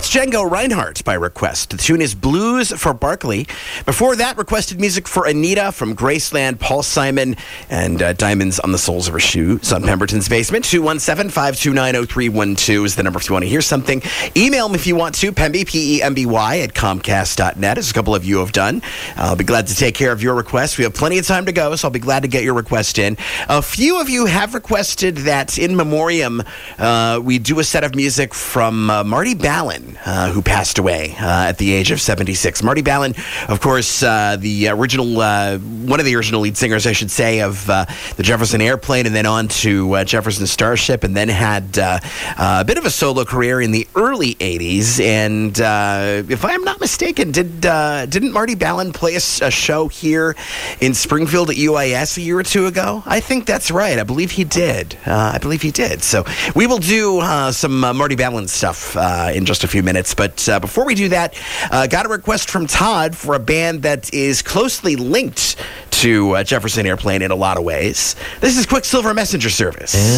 That's Django Reinhardt by request. The tune is Blues for Barkley. Before that, requested music for Anita from Graceland, Paul Simon, and Diamonds on the Soles of Her Shoes on Pemberton's Basement. 217-529-0312 is the number if you want to hear something. Email me if you want to, Pemby, P-E-M-B-Y, at Comcast.net, as a couple of you have done. I'll be glad to take care of your request. We have plenty of time to go, so I'll be glad to get your request in. A few of you have requested that in memoriam we do a set of music from Marty Balin, who passed away at the age of 76. Marty Balin, of course, the original, one of the original lead singers, I should say, of the Jefferson Airplane, and then on to Jefferson Starship, and then had a bit of a solo career in the early 80s. And if I am not mistaken, didn't Marty Balin play a show here in Springfield at UIS a year or two ago? I think that's right. I believe he did. So we will do some Marty Balin stuff in just a few minutes. But before we do that, got a request from Todd for a band that is closely linked to Jefferson Airplane in a lot of ways. This is Quicksilver Messenger Service.